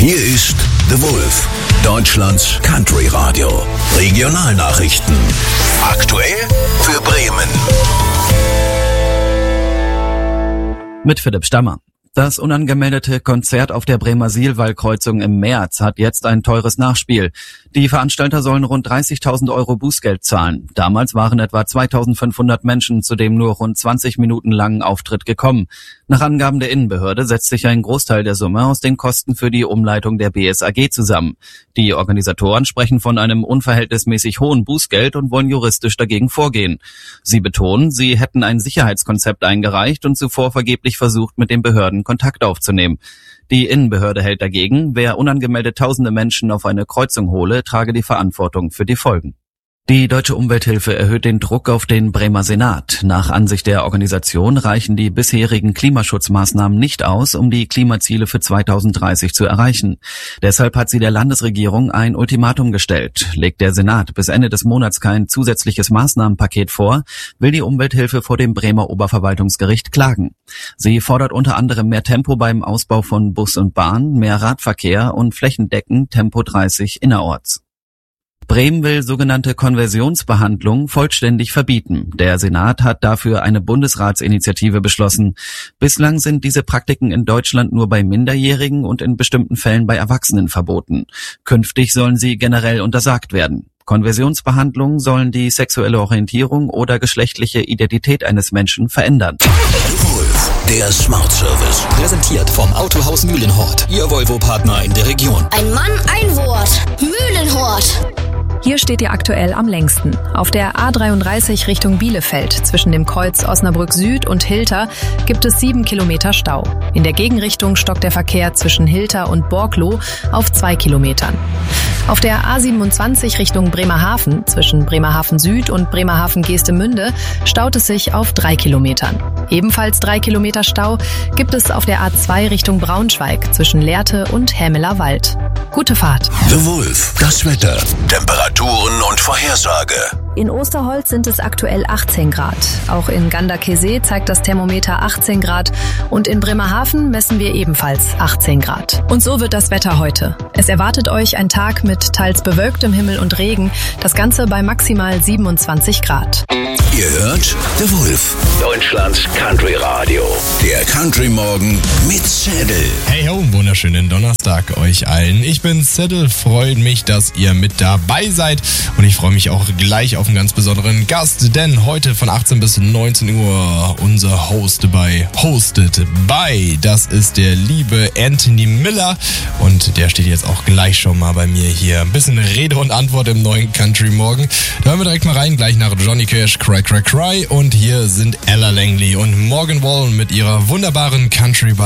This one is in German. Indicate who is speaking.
Speaker 1: Hier ist The Wolf, Deutschlands Country Radio. Regionalnachrichten. Aktuell für Bremen.
Speaker 2: Mit Philipp Stammer. Das unangemeldete Konzert auf der Bremer Sihlwall-Kreuzung im März hat jetzt ein teures Nachspiel. Die Veranstalter sollen rund 30.000 € Bußgeld zahlen. Damals waren etwa 2.500 Menschen zu dem nur rund 20 Minuten langen Auftritt gekommen. Nach Angaben der Innenbehörde setzt sich ein Großteil der Summe aus den Kosten für die Umleitung der BSAG zusammen. Die Organisatoren sprechen von einem unverhältnismäßig hohen Bußgeld und wollen juristisch dagegen vorgehen. Sie betonen, sie hätten ein Sicherheitskonzept eingereicht und zuvor vergeblich versucht, mit den Behörden Kontakt aufzunehmen. Die Innenbehörde hält dagegen, wer unangemeldet tausende Menschen auf eine Kreuzung hole, trage die Verantwortung für die Folgen. Die Deutsche Umwelthilfe erhöht den Druck auf den Bremer Senat. Nach Ansicht der Organisation reichen die bisherigen Klimaschutzmaßnahmen nicht aus, um die Klimaziele für 2030 zu erreichen. Deshalb hat sie der Landesregierung ein Ultimatum gestellt. Legt der Senat bis Ende des Monats kein zusätzliches Maßnahmenpaket vor, will die Umwelthilfe vor dem Bremer Oberverwaltungsgericht klagen. Sie fordert unter anderem mehr Tempo beim Ausbau von Bus und Bahn, mehr Radverkehr und flächendeckend Tempo 30 innerorts. Bremen will sogenannte Konversionsbehandlung vollständig verbieten. Der Senat hat dafür eine Bundesratsinitiative beschlossen. Bislang sind diese Praktiken in Deutschland nur bei Minderjährigen und in bestimmten Fällen bei Erwachsenen verboten. Künftig sollen sie generell untersagt werden. Konversionsbehandlungen sollen die sexuelle Orientierung oder geschlechtliche Identität eines Menschen verändern.
Speaker 1: Der Smart Service.
Speaker 3: Präsentiert vom Autohaus Mühlenhort. Ihr Volvo-Partner in der Region.
Speaker 4: Ein Mann, ein Wort. Mühlenhort.
Speaker 5: Hier steht ihr aktuell am längsten. Auf der A33 Richtung Bielefeld zwischen dem Kreuz Osnabrück Süd und Hilter gibt es 7 Kilometer Stau. In der Gegenrichtung stockt der Verkehr zwischen Hilter und Borgloh auf 2 Kilometern. Auf der A27 Richtung Bremerhaven zwischen Bremerhaven Süd und Bremerhaven Geestemünde staut es sich auf 3 Kilometern. Ebenfalls 3 Kilometer Stau gibt es auf der A2 Richtung Braunschweig zwischen Lehrte und Hämeler Wald. Gute Fahrt.
Speaker 1: The Wolf, das Wetter, Temperaturen und Vorhersage.
Speaker 5: In Osterholz sind es aktuell 18 Grad. Auch in Ganderkesee zeigt das Thermometer 18 Grad und in Bremerhaven messen wir ebenfalls 18 Grad. Und so wird das Wetter heute. Es erwartet euch ein Tag mit teils bewölktem Himmel und Regen, das Ganze bei maximal 27 Grad.
Speaker 1: Ihr hört The Wolf, Deutschlands Country Radio. Der Country Morgen mit Zedel.
Speaker 6: Hey ho, wunderschönen Donnerstag euch allen. Ich bin Zedel, freut mich, dass ihr mit dabei seid und ich freue mich auch gleich auf einen ganz besonderen Gast, denn heute von 18 bis 19 Uhr unser Hosted by, das ist der liebe Anthony Miller und der steht jetzt auch gleich schon mal bei mir hier. Ein bisschen Rede und Antwort im neuen Country Morgen. Da hören wir direkt mal rein, gleich nach Johnny Cash, Cry Cry Cry und hier sind Ella Langley und Morgan Wallen mit ihrer wunderbaren Country